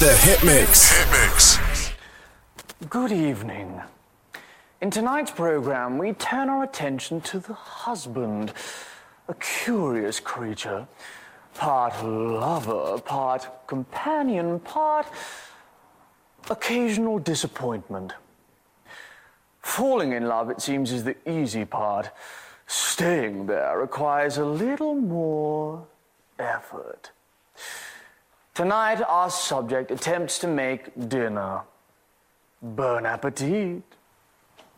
The Hit Mix. Hit Mix. Good evening. In tonight's program, we turn our attention to the husband, a curious creature, part lover, part companion, part occasional disappointment. Falling in love, it seems, is the easy part. Staying there requires a little more effort. Tonight, our subject attempts to make dinner. Bon appetit.